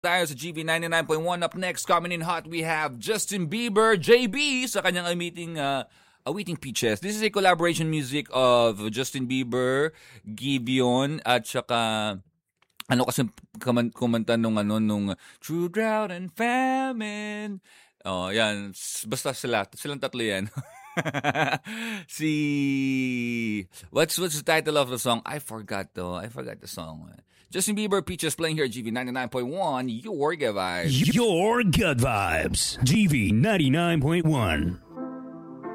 Tayo sa GV 99.1. Up next, coming in hot, we have Justin Bieber, JB, sa kanyang Awaiting Peaches. This is a collaboration music of Justin Bieber, Giveon, at saka ano kasi kumanta nung True Drought and Famine. Oh, yan. Basta silang tatlo yan. What's the title of the song? I forgot the song. Justin Bieber, Peaches, playing here at GV 99.1, your good vibes. Your good vibes. GV 99.1.